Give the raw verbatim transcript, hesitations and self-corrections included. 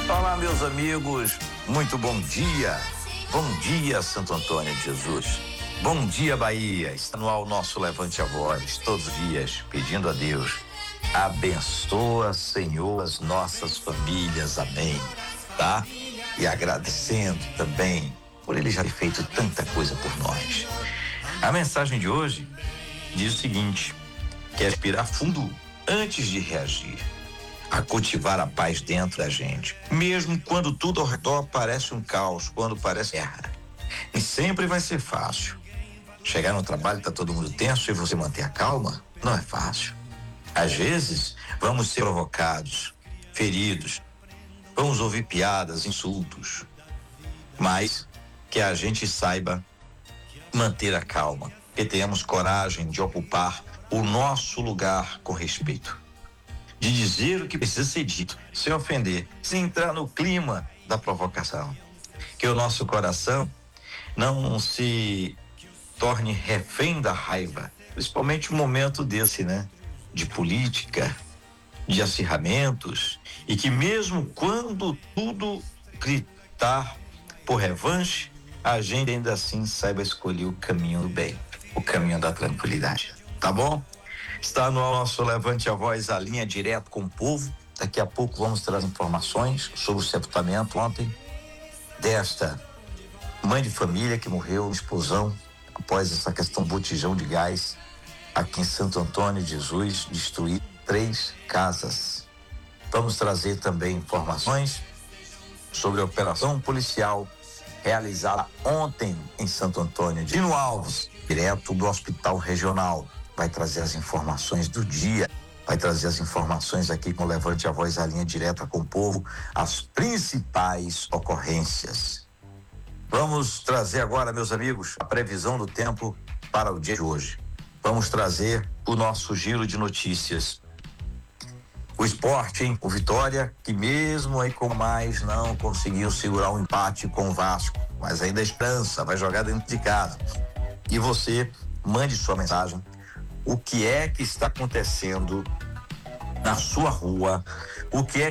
Olá, meus amigos, muito bom dia. Bom dia, Santo Antônio de Jesus. Bom dia, Bahia. Está no ar o nosso Levante a Voz, todos os dias, pedindo a Deus. Abençoa, Senhor, as nossas famílias, amém, tá? E agradecendo também por Ele já ter feito tanta coisa por nós. A mensagem de hoje diz o seguinte, que é respirar fundo antes de reagir, a cultivar a paz dentro da gente, mesmo quando tudo ao redor parece um caos, quando parece guerra. E sempre vai ser fácil. Chegar no trabalho, tá todo mundo tenso e você manter a calma, não é fácil. Às vezes, vamos ser provocados, feridos, vamos ouvir piadas, insultos, mas que a gente saiba manter a calma, que tenhamos coragem de ocupar o nosso lugar com respeito, de dizer o que precisa ser dito, sem ofender, sem entrar no clima da provocação, que o nosso coração não se torne refém da raiva, principalmente um momento desse, né? De política, de acirramentos, e que mesmo quando tudo gritar por revanche, a gente ainda assim saiba escolher o caminho do bem, o caminho da tranquilidade, tá bom? Está no nosso Levante a Voz, a linha direto com o povo. Daqui a pouco vamos trazer informações sobre o sepultamento ontem desta mãe de família que morreu em explosão após essa questão botijão de gás aqui em Santo Antônio de Jesus, destruir três casas. Vamos trazer também informações sobre a operação policial realizada ontem em Santo Antônio de Dino Alves, direto do Hospital Regional. Vai trazer as informações do dia, vai trazer as informações aqui com o Levante a Voz, a linha direta com o povo, as principais ocorrências. Vamos trazer agora, meus amigos, a previsão do tempo para o dia de hoje. Vamos trazer o nosso giro de notícias. O Sport, hein? O Vitória, que mesmo aí com mais não conseguiu segurar um empate com o Vasco, mas ainda a esperança, vai jogar dentro de casa. E você, mande sua mensagem. O que é que está acontecendo na sua rua? O que é